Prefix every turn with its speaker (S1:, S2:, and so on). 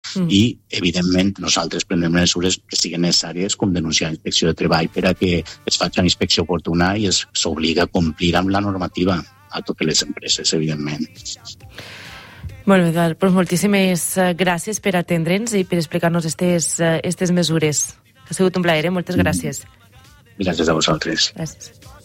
S1: i, evidentment, nosaltres prendrem mesures que siguin necessàries, com denunciar la inspecció de treball per a que es faci una inspecció oportuna i s'obliga a complir amb la normativa a totes les empreses, evidentment.
S2: Molt bé, doncs moltíssimes gràcies per atendre'ns i per explicar-nos aquestes mesures. Ha sigut un plaer, moltes gràcies.
S1: Gràcies a vosaltres.
S2: Gràcies.